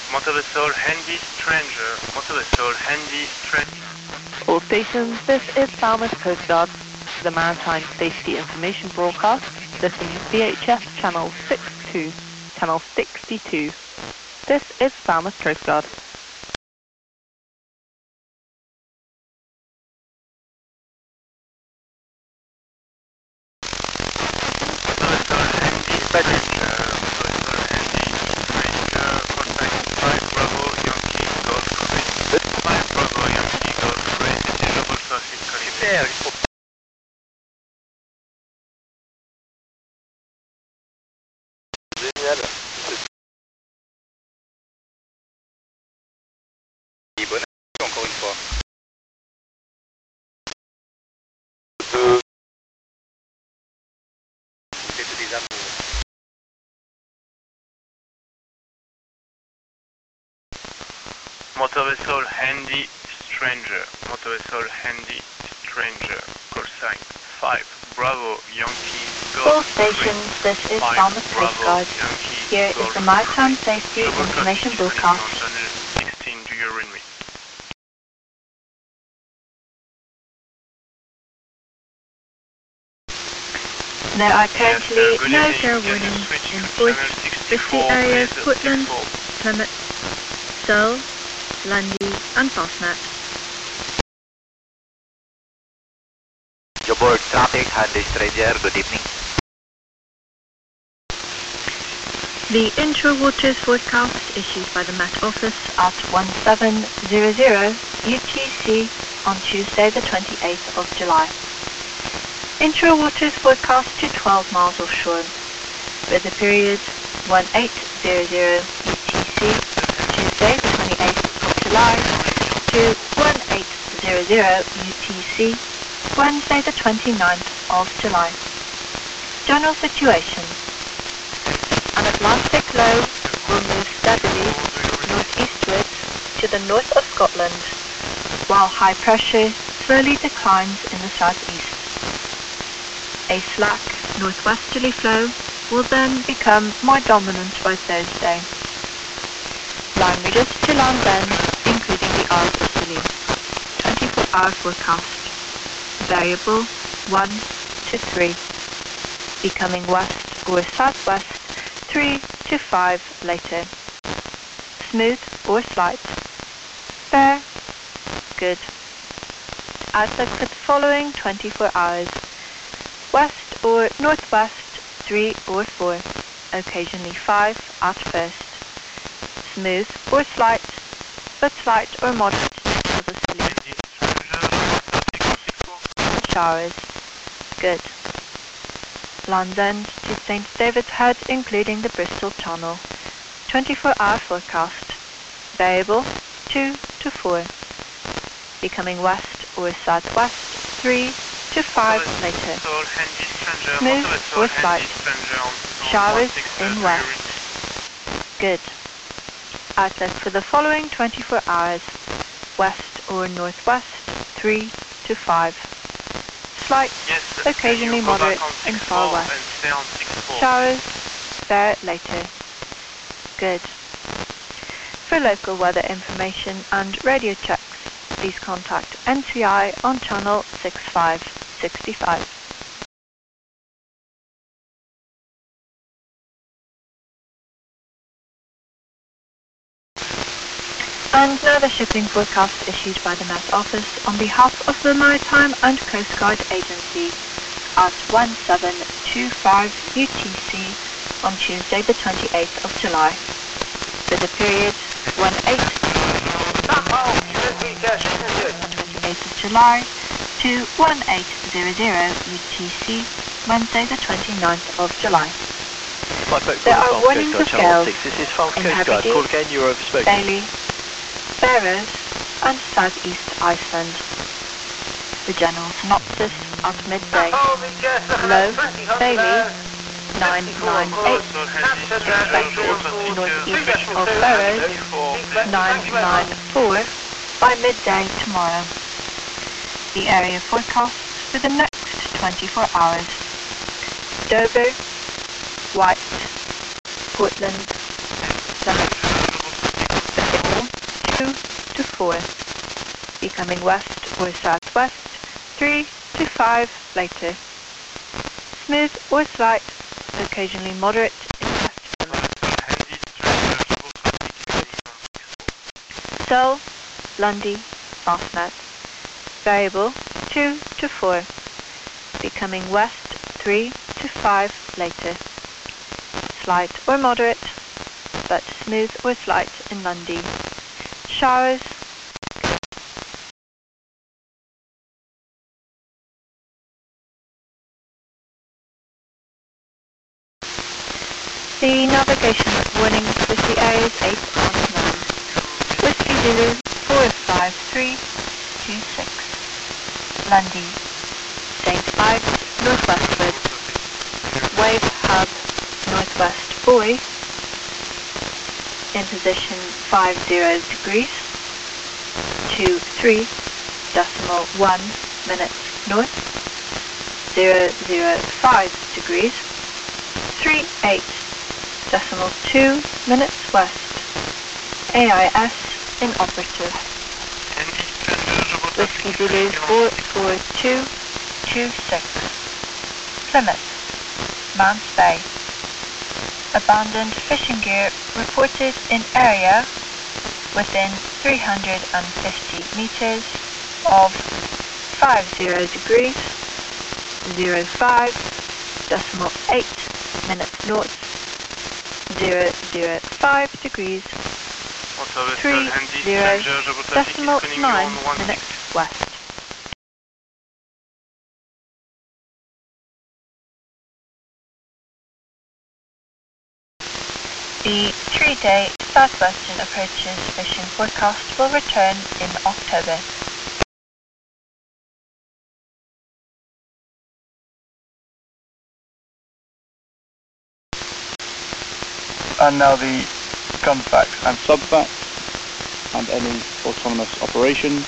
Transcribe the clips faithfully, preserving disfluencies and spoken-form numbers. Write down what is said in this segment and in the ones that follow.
Motorvessel Handy Stranger. Motorvessel Handy Stranger. All stations, this is Falmouth Coast Guard. The Maritime Safety Information Broadcast. Listen V H F Channel sixty-two, Channel sixty-two. This is Falmouth Coast Guard. Encore une fois. C'est des amours. Motorvessel Handy Stranger. Motorvessel Handy Stranger. Call sign five Bravo Yankee Golf. All stations, this is Falmouth Coast Guard. Here is the Maritime Safety Information Broadcast. Channel sixteen, do you read me? There are currently Yes, uh, good no evening. fair Can you warnings switch in to force channel fifty sixty-four, areas, please? Portland, sixty-four. Plymouth, Seoul, Lundy and Fastnet. Your board traffic, Handy Stranger, good evening. The inshore waters forecast issued by the Met Office at seventeen hundred U T C on Tuesday the twenty-eighth of July. Inshore waters forecast to twelve miles offshore, with the period eighteen hundred U T C Tuesday the twenty-eighth of July to eighteen hundred U T C Wednesday the twenty-ninth of July. General situation. An Atlantic low will move steadily northeastward to the north of Scotland, while high pressure slowly declines in the southeast. A slack northwesterly flow will then become more dominant by Thursday. Languages to Land's End, including the Isles of Scilly. twenty-four hour forecast. Variable one to three. Becoming west or southwest three to five later. Smooth or slight. Fair. Good. Outlook for the following twenty-four hours. West or northwest three or four. Occasionally five at first. Smooth or slight, but slight or moderate visibility. Showers. Good. Land's End to Saint David's Head, including the Bristol Channel. twenty-four hour forecast. Variable two to four. Becoming west or southwest three to five later. Smooth or slight. Showers in west. Good. Outlook for the following twenty-four hours. West or northwest three to five. Slight, Yes, occasionally moderate in far west. Showers there later. Good. For local weather information and radio checks, please contact N C I on channel sixty-five sixty-five. And now the shipping forecast issued by the Met Office on behalf of the Maritime and Coast Guard Agency at seventeen twenty-five U T C on Tuesday the twenty-eighth of July, for the period eighteenth of July to eighteen hundred U T C Wednesday the twenty-ninth of July. There are warnings of gales in Hebrides, Bailey, Faroes and southeast Iceland. The general synopsis at midday. Low, Bailey, nine nine eight, expected northeast of Faroes, nine nine four by midday tomorrow. The area forecast for the next twenty-four hours. Dover, White, Portland, Plymouth, four, becoming west or southwest, three to five later. Smooth or slight, occasionally moderate in west limits. Seoul, Lundy, off-net. Variable two to four, becoming west three to five later. Slight or moderate, but smooth or slight in Lundy. Showers. The navigation warning for the area is eight point nine. Whiskey Zulu four five three two six. Lundy. Saint Ives, northwestward. Wave hub, northwest buoy. In position five zero degrees. Two three decimal one minutes north. Zero zero five degrees. Three eight decimal two minutes west. A I S inoperative. Whiskey Zulu four four two two six. Plymouth, Mount Bay. Abandoned fishing gear reported in area within three hundred fifty meters of five zero degrees, zero five decimal eight minutes north, zero zero five degrees, three zero decimal nine minutes west. The three-day southwestern approaches fishing forecast will return in October. And now the gun facts and sub facts and any autonomous operations.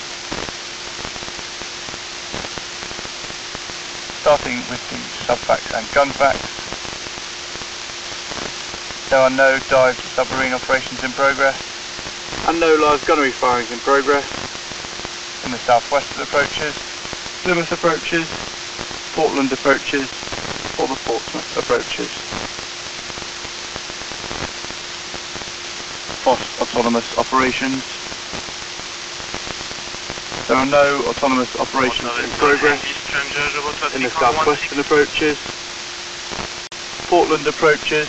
Starting with the sub facts and gun facts. There are no dived submarine operations in progress and no live gunnery firings in progress in the southwestern approaches, Plymouth approaches, Portland approaches, or the Portsmouth approaches. F O S autonomous operations. There are no autonomous operations in progress in the southwestern approaches, Portland approaches,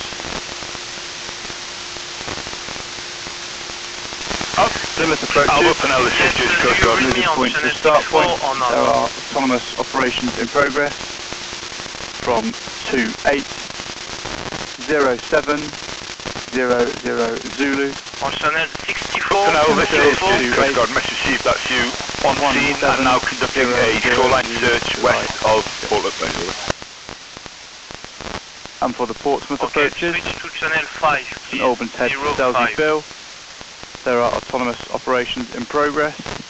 Plymouth approaches. I'll open out the Sitges Coast Guard. This point to start point. There are autonomous operations in progress from two eight zero seven zero zero Zulu. On channel sixty-four. Open out the Sitges Coast Guard. Message received. That's you on scene and now conducting a shoreline search west of Portland. And for the Portsmouth Okay, approaches, switch to channel five. Saint Albans Head, Selsey Bill. There are autonomous operations in progress